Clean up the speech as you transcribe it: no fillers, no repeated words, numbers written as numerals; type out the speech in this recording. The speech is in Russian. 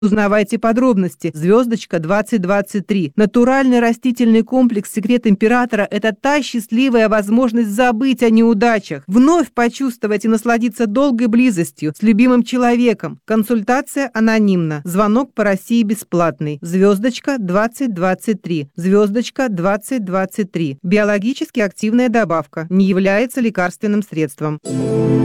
Узнавайте подробности. Звездочка 2023. Натуральный растительный комплекс «Секрет императора» – это та счастливая возможность забыть о неудачах, вновь почувствовать и насладиться долгой близостью с любимым человеком. Консультация анонимна. Звонок по России бесплатный. Звездочка 2023. Звездочка 2023. Биологически активная добавка. Не является лекарственным средством.